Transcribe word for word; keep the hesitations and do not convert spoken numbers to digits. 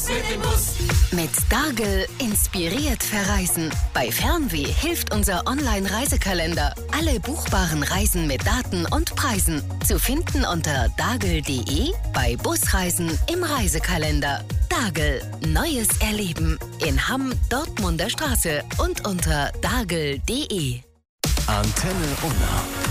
mit dem Bus. Mit Dargel inspiriert verreisen. Bei Fernweh hilft unser Online-Reisekalender. Alle buchbaren Reisen mit Daten und Preisen. Zu finden unter dargel punkt de, bei Busreisen im Reisekalender. Dargel. Neues Erleben. In Hamm, Dortmunder Straße und unter dargel punkt de. Antenne Unna.